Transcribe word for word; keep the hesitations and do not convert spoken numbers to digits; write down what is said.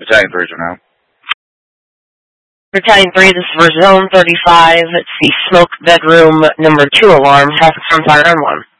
Battalion three for now. Battalion three, this is for Zone thirty-five. It's the smoke bedroom number two alarm. Have some fire on one.